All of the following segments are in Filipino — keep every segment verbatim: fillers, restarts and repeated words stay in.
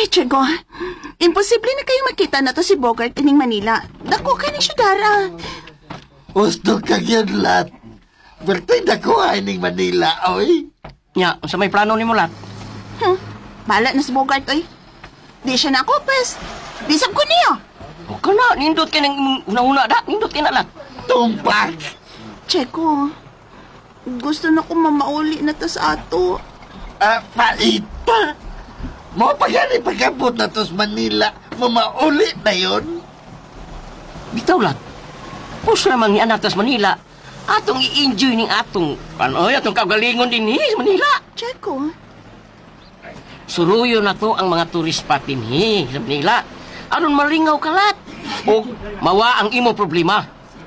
Ay, Chego. Imposible na kayo makita na to si Bogart ining Manila. Dako ka ni Sudara. Gusto ka yun, Lat. Bertay na ko ning Manila, oy. Nya, sa may plano ni mo, Lat? Hmm, bala na si Bogart, oy. Di siya na kupes. Bisag ko niyo. O ka na, nindot ka ng una-una, da. Nindot ka na, Lat. Tumpak! Chego, gusto na ko mamauli na to sa ato. Ah, paita! Mo pa gani pagkabot na to sa Manila, mamauli na yun. Bitaw, Lat. Pus naman ni anak tas Manila. Atong i-enjoy ning atong, ano, atong kagalingon din ni sa Manila. Chego, Suruyo na to ang mga tourist spot din hi sa Manila. Aron malingaw ka, Lat. O mawa ang imo problema.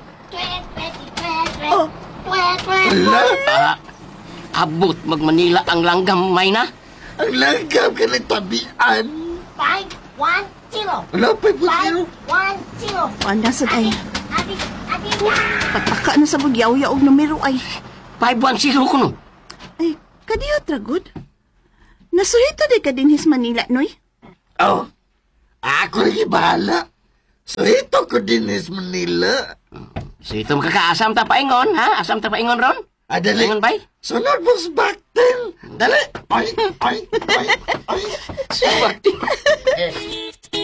oh, Wala, Ah, abot mag Manila ang langgam may na. ang langgam ka ng tabian. Five, one, zero. Wala pa po Five, zero. one, zero. wanda sa day. Adi, adi, Pataka na sa bugyaw-yaw og numero ay. five one zero ko no. Ay, kadiyo tragod. Nasuhito di ka din his Manila, noy? Oh, ako rin bahala. So ito ko din is Manila. So ito makakaasam ta paingon, ha? Asam ta paingon ron? Ah, dali. Paingon bay? Sunod mo sa baktin. Dali. Ay, ay, ay, ay. Swerte.